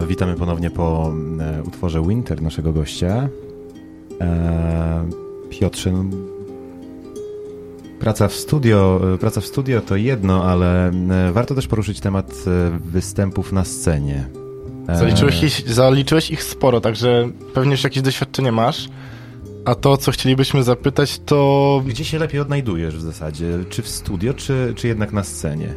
Witamy ponownie po utworze Winter naszego gościa. Piotrze, praca w studio to jedno, ale warto też poruszyć temat występów na scenie. Zaliczyłeś ich sporo, także pewnie już jakieś doświadczenie masz. A to, co chcielibyśmy zapytać, to... Gdzie się lepiej odnajdujesz w zasadzie? Czy w studio, czy jednak na scenie?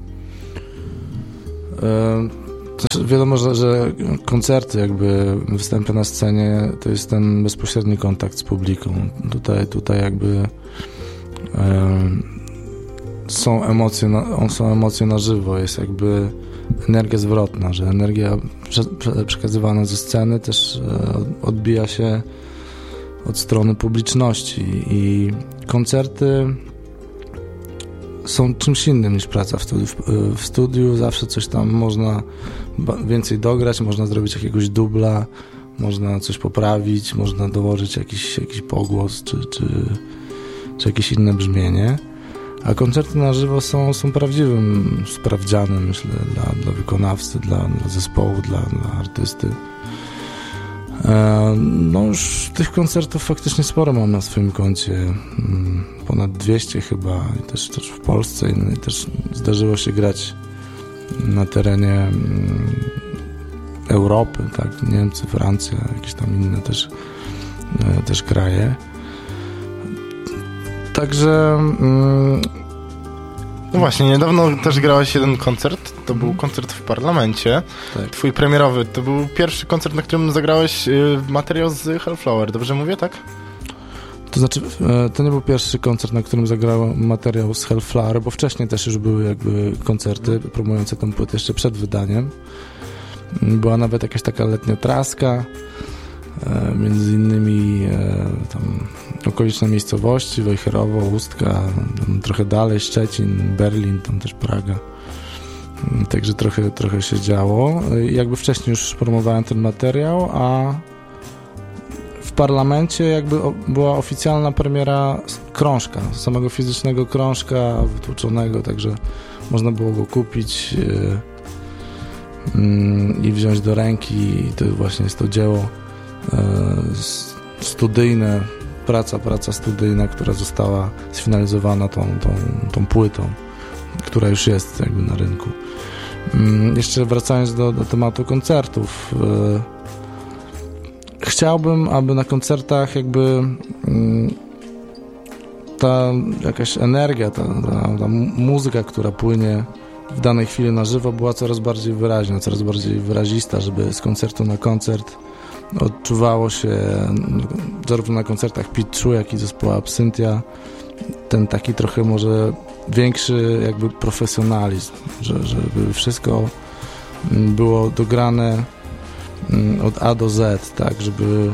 Wiadomo, że koncerty, jakby występy na scenie, to jest ten bezpośredni kontakt z publiką. Tutaj jakby są emocje na żywo, jest jakby energia zwrotna, że energia przekazywana ze sceny też odbija się od strony publiczności i koncerty są czymś innym niż praca w studiu. W studiu zawsze coś tam można więcej dograć, można zrobić jakiegoś dubla, można coś poprawić, można dołożyć jakiś pogłos czy jakieś inne brzmienie. A koncerty na żywo są prawdziwym sprawdzianem, myślę, dla wykonawcy, dla zespołu, dla artysty. No już tych koncertów faktycznie sporo mam na swoim koncie, ponad 200 chyba, i też w Polsce, i też zdarzyło się grać na terenie Europy, tak, Niemcy, Francja, jakieś tam inne też kraje. Także no właśnie, niedawno też grałeś jeden koncert, to był koncert w Parlamencie, tak. Twój premierowy, to był pierwszy koncert, na którym zagrałeś materiał z Hellflower, dobrze mówię, tak? To znaczy, to nie był pierwszy koncert, na którym zagrałem materiał z Hellflower, bo wcześniej też już były jakby koncerty promujące tę płytę jeszcze przed wydaniem. Była nawet jakaś taka letnia traska, między innymi tam okoliczne miejscowości, Wejherowo, Ustka, trochę dalej Szczecin, Berlin, tam też Praga. Także trochę się działo. Jakby wcześniej już promowałem ten materiał, a w Parlamencie jakby była oficjalna premiera krążka, samego fizycznego krążka wytłuczonego, także można było go kupić i wziąć do ręki. I to właśnie jest to dzieło studyjne, praca studyjna, która została sfinalizowana tą płytą, która już jest jakby na rynku. Jeszcze wracając do tematu koncertów, chciałbym, aby na koncertach jakby ta jakaś energia, ta muzyka, która płynie w danej chwili na żywo, była coraz bardziej wyraźna, coraz bardziej wyrazista, żeby z koncertu na koncert odczuwało się zarówno na koncertach Pitchu, jak i zespołu Absynthia ten taki trochę może większy jakby profesjonalizm, żeby wszystko było dograne od A do Z, tak, żeby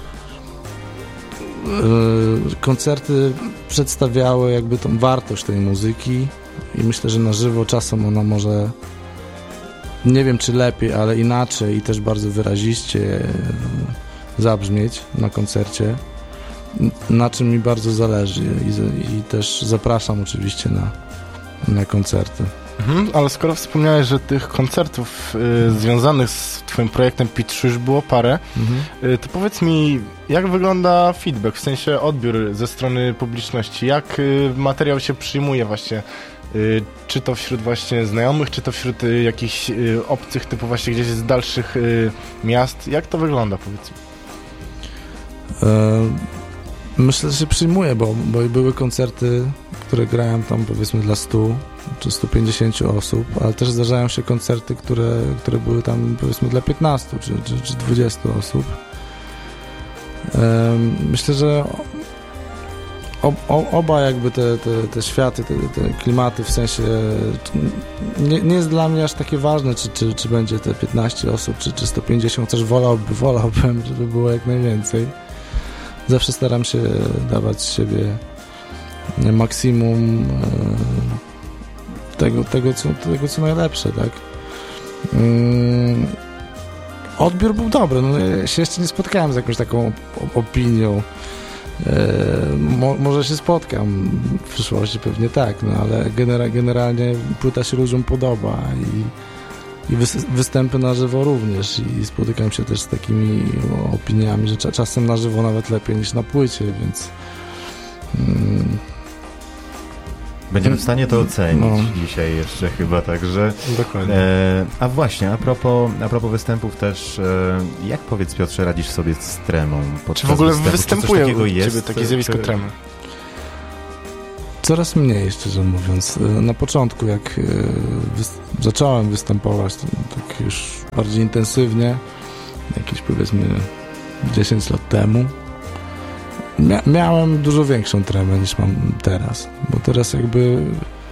koncerty przedstawiały jakby tą wartość tej muzyki i myślę, że na żywo czasem ona może, nie wiem czy lepiej, ale inaczej i też bardzo wyraziście zabrzmieć na koncercie, na czym mi bardzo zależy i też zapraszam oczywiście na koncerty. Ale skoro wspomniałeś, że tych koncertów związanych z twoim projektem Pitchu już było parę, to powiedz mi, jak wygląda feedback, w sensie odbiór ze strony publiczności, jak materiał się przyjmuje właśnie, czy to wśród właśnie znajomych, czy to wśród jakichś obcych typu właśnie gdzieś z dalszych miast, jak to wygląda, powiedz mi? Myślę, że się przyjmuje, bo były koncerty, które grałem tam powiedzmy dla 100 czy 150 osób, ale też zdarzają się koncerty, które były tam powiedzmy dla 15 czy 20 osób. Myślę, że oba jakby te światy, te klimaty, w sensie nie jest dla mnie aż takie ważne, czy będzie te 15 osób, czy 150, też wolałbym, żeby było jak najwięcej. Zawsze staram się dawać z siebie maksimum tego co najlepsze, tak? Odbiór był dobry, no, ja się jeszcze nie spotkałem z jakąś taką opinią. Może się spotkam w przyszłości, pewnie tak, no ale generalnie płyta się ludziom podoba i występy na żywo również i spotykam się też z takimi opiniami, że czasem na żywo nawet lepiej niż na płycie, więc będziemy w stanie to ocenić dzisiaj jeszcze chyba, także... Dokładnie. A właśnie, a propos występów też, jak, powiedz, Piotrze, radzisz sobie z tremą podczas Czy w ogóle występu? występuje u jest? ciebie takie zjawisko tremy? Coraz mniej, szczerze mówiąc. Na początku, jak zacząłem występować, tak już bardziej intensywnie, jakieś powiedzmy 10 lat temu, miałem dużo większą tremę niż mam teraz, bo teraz jakby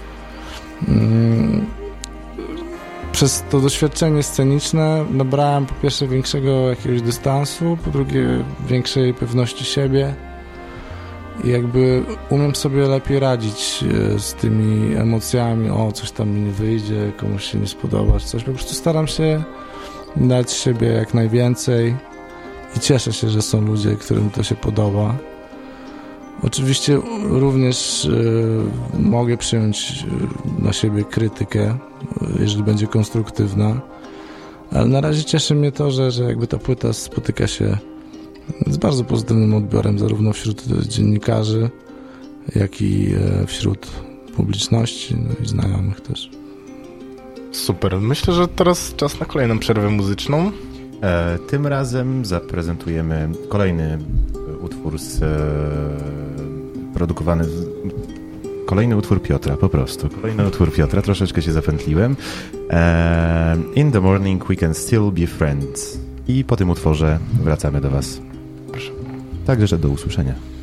przez to doświadczenie sceniczne nabrałem po pierwsze większego jakiegoś dystansu, po drugie większej pewności siebie i jakby umiem sobie lepiej radzić z tymi emocjami, coś tam mi nie wyjdzie, komuś się nie spodoba, coś. Po prostu staram się dać siebie jak najwięcej i cieszę się, że są ludzie, którym to się podoba. Oczywiście również mogę przyjąć na siebie krytykę, jeżeli będzie konstruktywna, ale na razie cieszy mnie to, że jakby ta płyta spotyka się z bardzo pozytywnym odbiorem zarówno wśród dziennikarzy, jak i wśród publiczności, no i znajomych też. Super. Myślę, że teraz czas na kolejną przerwę muzyczną. Tym razem zaprezentujemy kolejny utwór produkowany... Kolejny utwór Piotra, po prostu. Kolejny utwór Piotra, troszeczkę się zapętliłem. In the morning we can still be friends. I po tym utworze wracamy do was. Proszę. Także do usłyszenia.